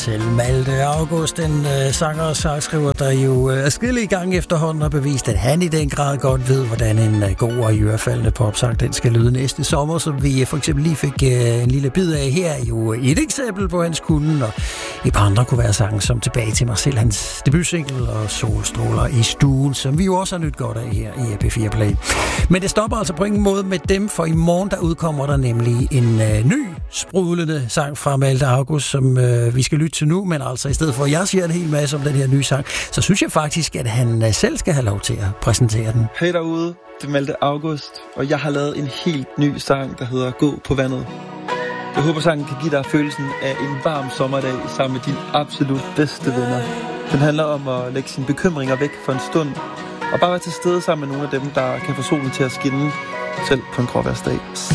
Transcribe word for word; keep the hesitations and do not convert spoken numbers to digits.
Til Malte August, en øh, sanger og sangskriver, der jo øh, er skille i gang efterhånden og bevist, at han i den grad godt ved, hvordan en øh, god og iørefaldende popsang, den skal lyde næste sommer, som vi øh, for eksempel lige fik øh, en lille bid af her, er jo et eksempel på hans kunden, og et par andre kunne være sange som Tilbage til mig selv, hans debutsingle og Solstråler i stuen, som vi jo også har nyt godt af her i P fire Play. Men det stopper altså på ingen måde med dem, for i morgen der udkommer der nemlig en øh, ny sprudlende sang fra Malte August, som øh, vi skal lytte til nu, men altså i stedet for, at jeg siger en hel masse om den her nye sang, så synes jeg faktisk, at han øh, selv skal have lov til at præsentere den. Hej derude, det er Malte August, og jeg har lavet en helt ny sang, der hedder Gå på vandet. Jeg håber, sangen kan give dig følelsen af en varm sommerdag sammen med dine absolut bedste venner. Den handler om at lægge sine bekymringer væk for en stund, og bare være til stede sammen med nogle af dem, der kan få solen til at skinne, selv på en gråvejrsdag.